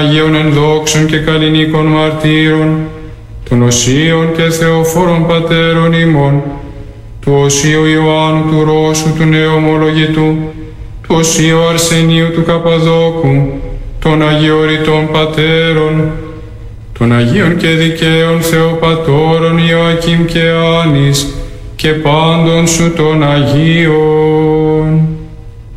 Αγίων ενδόξων και καλλινίκων μαρτύρων, των οσίων και θεοφόρων πατέρων ημών, του οσίου Ιωάννου του Ρώσου του Νεομολογητού, του οσίου Αρσενίου του Καπαδόκου, των αγιοριτών πατέρων, των Αγίων και δικαίων Θεοπατώρων Ιωακήμ και Άνης, και πάντων σου των Αγίων.